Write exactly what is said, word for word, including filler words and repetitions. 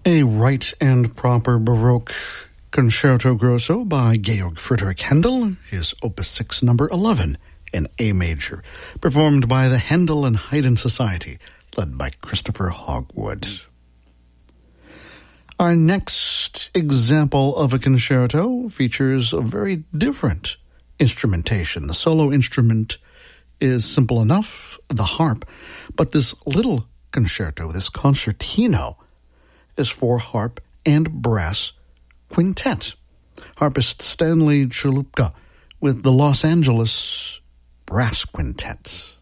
A right and proper Baroque Concerto Grosso by Georg Friedrich Handel, his Opus six, number eleven, in A major, performed by the Handel and Haydn Society, led by Christopher Hogwood. Our next example of a concerto features a very different instrumentation. The solo instrument is simple enough, the harp, but this little concerto, this concertino, is for harp and brass quintet. Harpist Stanley Chalupka with the Los Angeles Brass Quintet.